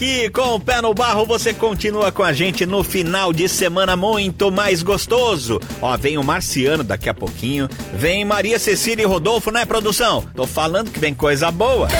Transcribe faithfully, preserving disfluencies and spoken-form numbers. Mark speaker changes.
Speaker 1: E com o pé no barro você continua com a gente no final de semana muito mais gostoso. Ó, vem o Marciano daqui a pouquinho, vem Maria Cecília e Rodolfo, né, produção? Tô falando que vem coisa boa.